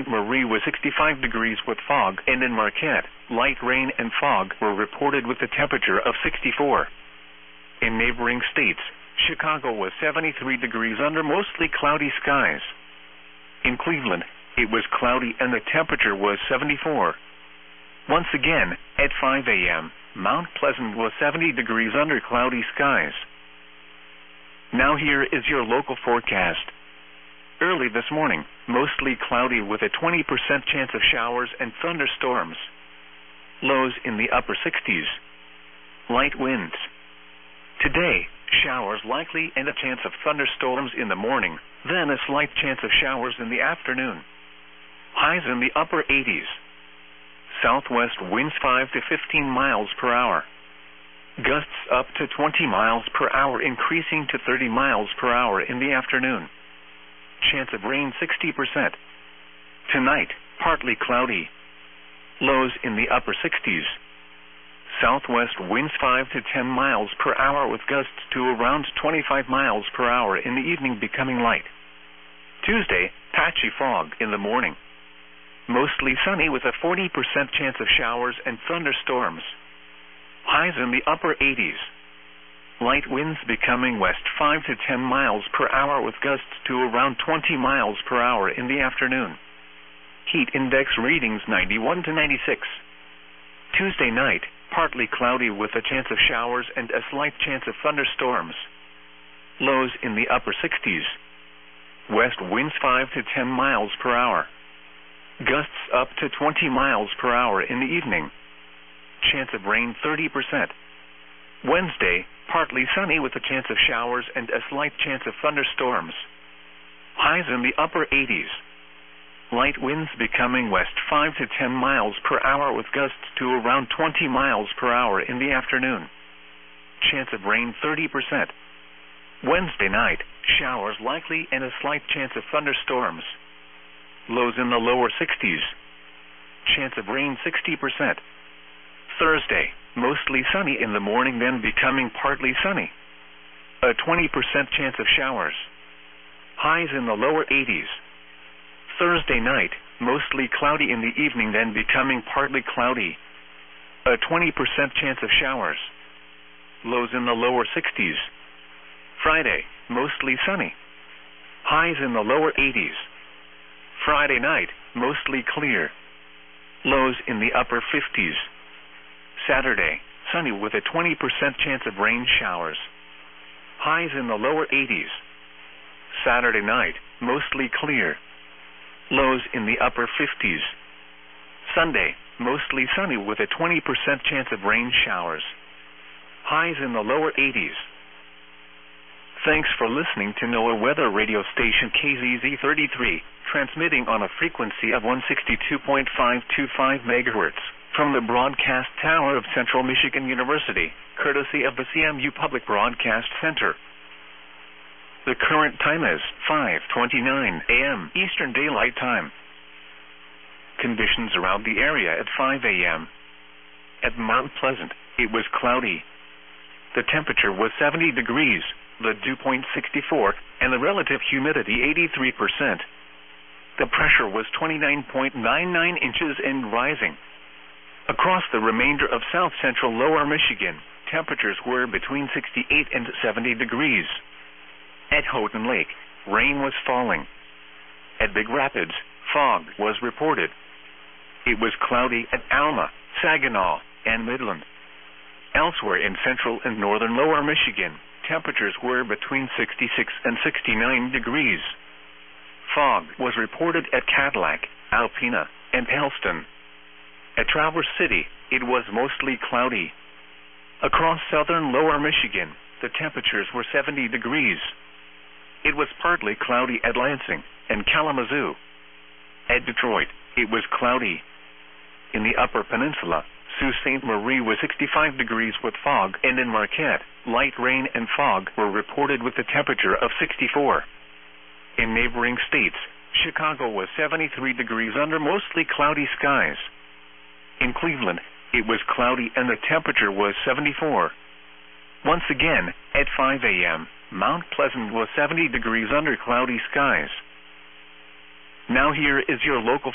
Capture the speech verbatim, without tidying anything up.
Saint Marie was sixty-five degrees with fog, and in Marquette, light rain and fog were reported with a temperature of sixty-four. In neighboring states, Chicago was seventy-three degrees under mostly cloudy skies. In Cleveland, it was cloudy and the temperature was seventy-four. Once again, at five a m, Mount Pleasant was seventy degrees under cloudy skies. Now here is your local forecast. Early this morning, mostly cloudy with a twenty percent chance of showers and thunderstorms. Lows in the upper sixties. Light winds. Today, showers likely and a chance of thunderstorms in the morning, then a slight chance of showers in the afternoon. Highs in the upper eighties. Southwest winds five to fifteen miles per hour. Gusts up to twenty miles per hour, increasing to thirty miles per hour in the afternoon. Chance of rain sixty percent. Tonight, partly cloudy. Lows in the upper sixties. Southwest winds five to ten miles per hour with gusts to around twenty-five miles per hour in the evening, becoming light. Tuesday, patchy fog in the morning. Mostly sunny with a forty percent chance of showers and thunderstorms. Highs in the upper eighties. Light winds becoming west five to ten miles per hour with gusts to around twenty miles per hour in the afternoon. Heat index readings ninety-one to ninety-six. Tuesday night, partly cloudy with a chance of showers and a slight chance of thunderstorms. Lows in the upper sixties. West winds five to ten miles per hour. Gusts up to twenty miles per hour in the evening. Chance of rain thirty percent. Wednesday, partly sunny with a chance of showers and a slight chance of thunderstorms. Highs in the upper eighties. Light winds becoming west five to ten miles per hour with gusts to around twenty miles per hour in the afternoon. Chance of rain thirty percent. Wednesday night, showers likely and a slight chance of thunderstorms. Lows in the lower sixties. Chance of rain sixty percent. Thursday, mostly sunny in the morning, then becoming partly sunny. A twenty percent chance of showers. Highs in the lower eighties. Thursday night, mostly cloudy in the evening, then becoming partly cloudy. A twenty percent chance of showers. Lows in the lower sixties. Friday, mostly sunny. Highs in the lower eighties. Friday night, mostly clear. Lows in the upper fifties. Saturday, sunny with a twenty percent chance of rain showers. Highs in the lower eighties. Saturday night, mostly clear. Lows in the upper fifties. Sunday, mostly sunny with a twenty percent chance of rain showers. Highs in the lower eighties. Thanks for listening to NOAA Weather Radio Station K Z Z thirty-three, transmitting on a frequency of one sixty-two point five two five megahertz from the broadcast tower of Central Michigan University, courtesy of the C M U Public Broadcast Center. The current time is five twenty-nine a m Eastern Daylight Time. Conditions around the area at five a m At Mount Pleasant, it was cloudy. The temperature was seventy degrees, the dew point sixty-four, and the relative humidity eighty-three percent. The pressure was twenty-nine point nine nine inches and rising. Across the remainder of south-central lower Michigan, temperatures were between sixty-eight and seventy degrees. At Houghton Lake, rain was falling. At Big Rapids, fog was reported. It was cloudy at Alma, Saginaw, and Midland. Elsewhere in central and northern lower Michigan, temperatures were between sixty-six and sixty-nine degrees. Fog was reported at Cadillac, Alpena, and Helston. At Traverse City, it was mostly cloudy. Across southern lower Michigan, the temperatures were seventy degrees. It was partly cloudy at Lansing and Kalamazoo. At Detroit, it was cloudy. In the Upper Peninsula, Sault Ste. Marie was sixty-five degrees with fog, and in Marquette, light rain and fog were reported with a temperature of sixty-four. In neighboring states, Chicago was seventy-three degrees under mostly cloudy skies. In Cleveland, it was cloudy and the temperature was seventy-four. Once again, at five a m, Mount Pleasant was seventy degrees under cloudy skies. Now here is your local